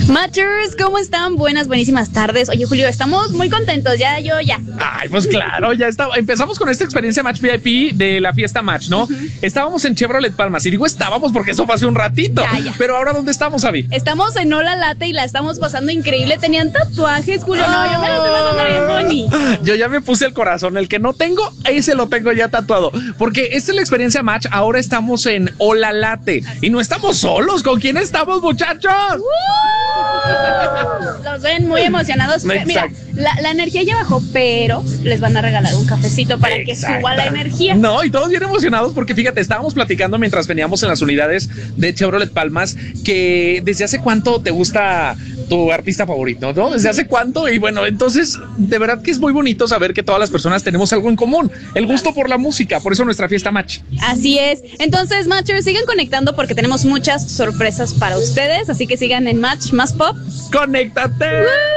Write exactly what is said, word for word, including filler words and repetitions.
Matchers, ¿cómo están? Buenas, buenísimas tardes. Oye, Julio, estamos muy contentos, ya, yo, ya. Ay, pues claro, ya está. Empezamos con esta experiencia Match V I P de la fiesta Match, ¿no? Uh-huh. Estábamos en Chevrolet Palmas, y digo estábamos porque eso fue hace un ratito. Ya, ya. Pero ahora, ¿dónde estamos, Abby? Estamos en Hola Latte y la estamos pasando increíble. Tenían tatuajes, Julio. Oh. No, yo me lo estoy pasando bien bonito. Yo ya me puse el corazón. El que no tengo, ese lo tengo ya tatuado. Porque esta es la experiencia Match. Ahora estamos en Hola Latte. Y no estamos solos. ¿Con quién estamos, muchachos? Uh, los ven muy emocionados. Exacto. Mira, la, la energía ya bajó, pero les van a regalar un cafecito para Exacto. que suba la energía. No, y todos bien emocionados porque fíjate, estábamos platicando mientras veníamos en las unidades de Chevrolet Palmas que desde hace cuánto te gusta tu artista favorito, ¿no? ¿Desde hace cuánto? Y bueno, entonces, de verdad que es muy bonito saber que todas las personas tenemos algo en común, el gusto por la música, por eso nuestra fiesta Match. Así es. Entonces, Matchers, sigan conectando porque tenemos muchas sorpresas para ustedes, así que sigan en Match Más Pop. ¡Conéctate! ¡Woo!